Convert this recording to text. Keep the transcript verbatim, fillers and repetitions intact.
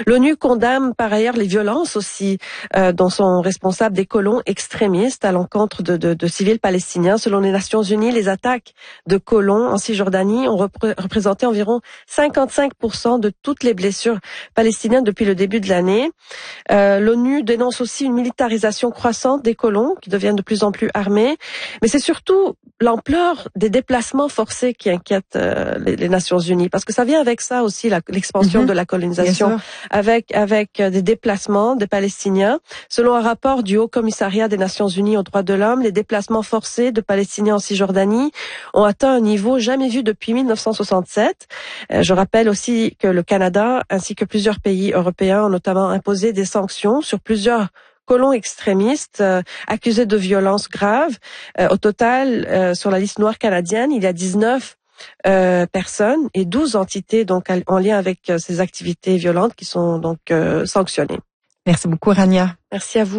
L'ONU condamne par ailleurs les violences aussi euh, dont sont responsables des colons extrémistes à l'encontre de, de, de civils palestiniens. Selon les Nations Unies, les attaques de colons en Cisjordanie ont repré- représenté environ cinquante-cinq pour cent de toutes les blessures palestiniennes depuis le début de l'année. Euh, L'ONU dénonce aussi une militarisation croissante des colons qui deviennent de plus en plus armés. Mais c'est surtout l'ampleur des déplacements forcés qui inquiète euh, les, les Nations Unies, parce que ça vient avec ça aussi, la, l'expansion Mm-hmm. de la colonisation, avec avec euh, des déplacements des Palestiniens. Selon un rapport du Haut Commissariat des Nations Unies aux droits de l'homme, les déplacements forcés de Palestiniens en Cisjordanie ont atteint un niveau jamais vu depuis mille neuf cent soixante-sept. Euh, je rappelle aussi que le Canada ainsi que plusieurs pays européens ont notamment imposé des sanctions sur plusieurs colons extrémistes euh, accusés de violences graves. Euh, au total, euh, sur la liste noire canadienne, il y a dix-neuf euh, personnes et douze entités donc en lien avec euh, ces activités violentes qui sont donc euh, sanctionnées. Merci beaucoup, Rania. Merci à vous.